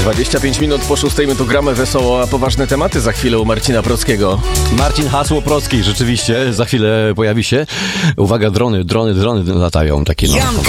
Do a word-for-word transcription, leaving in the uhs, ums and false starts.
dwadzieścia pięć minut po szóstej my tu gramy wesoło, a poważne tematy za chwilę u Marcina Prockiego. Marcin Hasło Procki, rzeczywiście, za chwilę pojawi się. Uwaga, drony, drony, drony latają. Takie no,